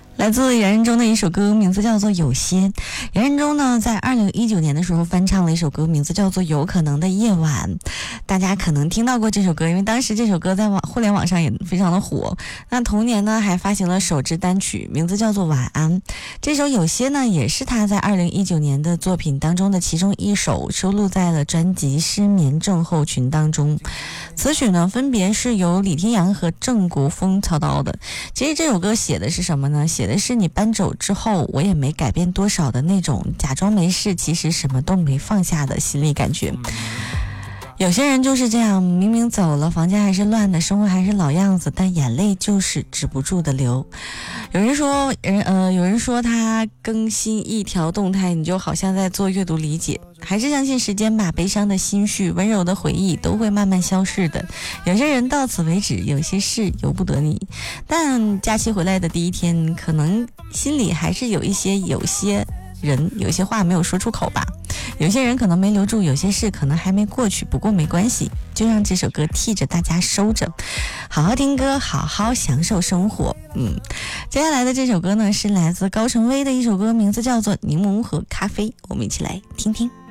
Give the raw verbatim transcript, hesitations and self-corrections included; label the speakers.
Speaker 1: 来自杨仁忠的一首歌，名字叫做《有些》。杨仁忠呢，在二零一九年的时候翻唱了一首歌，名字叫做《有可能的夜晚》。大家可能听到过这首歌，因为当时这首歌在网互联网上也非常的火。那同年呢，还发行了首支单曲，名字叫做《晚安》。这首《有些》呢，也是他在二零一九年的作品当中的其中一首，收录在了专辑《失眠症候群》当中。词曲呢，分别是由李天阳和郑国峰操刀的。其实这首歌写的是什么呢？写的是你搬走之后，我也没改变多少的那种假装没事，其实什么都没放下的心理感觉。有些人就是这样，明明走了，房间还是乱的，生活还是老样子，但眼泪就是止不住的流。有人说，人呃，有人说他更新一条动态，你就好像在做阅读理解。还是相信时间吧，悲伤的心绪、温柔的回忆都会慢慢消逝的。有些人到此为止，有些事由不得你。但假期回来的第一天，可能心里还是有一些有些人有些话没有说出口吧。有些人可能没留住，有些事可能还没过去，不过没关系，就让这首歌替着大家收着，好好听歌，好好享受生活。嗯，接下来的这首歌呢，是来自高成威的一首歌，名字叫做《柠檬和咖啡》，我们一起来听听。